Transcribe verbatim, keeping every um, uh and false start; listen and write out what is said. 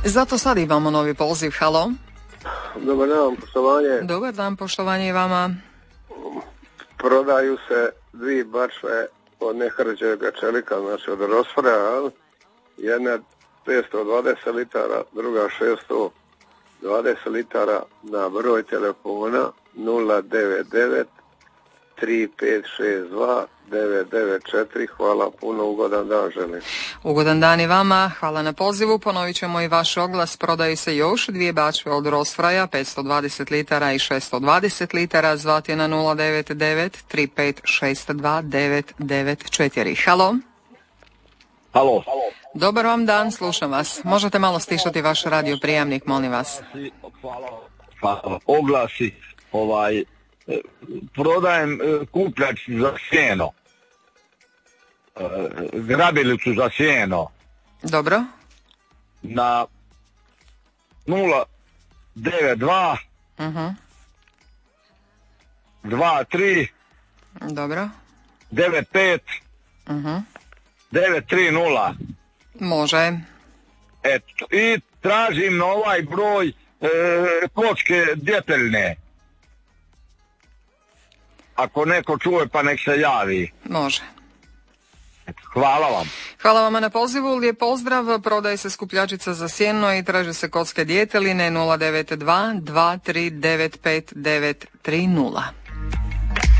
Zato sad imamo novi poziv. Halo. Dobar dan, poštovanje. Dobar dan, poštovanje i vama. Prodaju se dvije bačve od nehrđega čelika, znači od Rosfora. Jedna petsto dvadeset litara, druga šesto dvadeset litara, na broj telefona nula devet devet tri pet šest dva devet devet četiri. Hvala puno, ugodan dan želim. Ugodan dan i vama, hvala na pozivu. Ponovit ćemo i vaš oglas. Prodaju se još dvije bačve od Rosfraja, petsto dvadeset litara i šesto dvadeset litara. Zvati je na nula devet devet tri pet šest dva devet devet četiri. Halo. Halo. Dobar vam dan, slušam vas. Možete malo stišati vaš radio prijamnik, molim vas. Hvala. Hvala. Oglasi, ovaj, prodajem kupljač za sjeno. Grabilicu za sjeno. Dobro. Na nula devet dva uh-huh. dva tri Dobro. devet pet uh-huh. devet tri nula. Može. Eto, i tražim na ovaj broj e, kocke djeteljne. Ako neko čuje, pa nek se javi. Može. Hvala vam. Hvala vama na pozivu, lijep pozdrav. Prodaje se skupljačica za sjeno i traže se kocke djeteline nula devet dva dva tri devet pet devet tri nula.